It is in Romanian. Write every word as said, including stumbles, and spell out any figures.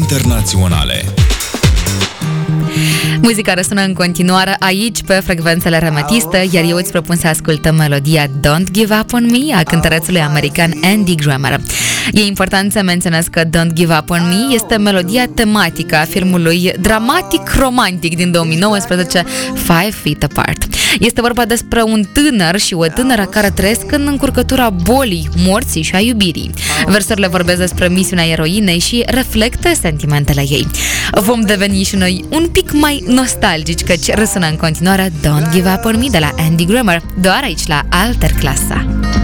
internaționale. Muzica răsună în continuare aici pe frecvențele Remetistă, iar eu îți propun să ascultăm melodia Don't Give Up On Me a cântărețului american Andy Grammer. E important să menționez că Don't Give Up On Me este melodia tematică a filmului dramatic-romantic din două mii nouăsprezece Five Feet Apart. Este vorba despre un tânăr și o tânără care trăiesc în încurcătura bolii, morții și a iubirii. Versurile vorbesc despre misiunea eroinei și reflectă sentimentele ei. Vom deveni și noi un pic mai nostalgici, căci răsună în continuare Don't Give Up On Me de la Andy Grammer, doar aici la Alterclasa.